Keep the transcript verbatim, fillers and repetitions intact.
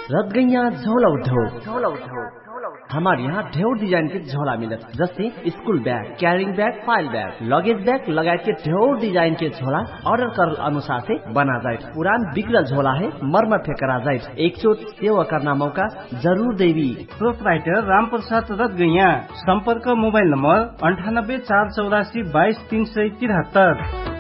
रतगैया झोला उद्योग। हमारे यहाँ ढेर डिजाइन के झोला मिलत, जैसे school bag, carrying bag, file bag, luggage bag लगायत के ढेर डिजाइन के झोला ऑर्डर कर अनुसार से बना जाए। पुरान बिगड़ल झोला है मरम्मत करा जाए। एक चोट सेवा करना मौका जरूर देवी। प्रोपराइटर राम प्रसाद रतगैया। संपर्क मोबाइल नंबर अंठानब्बे चार चौरासी बाईस तीन सौ तिहत्तर।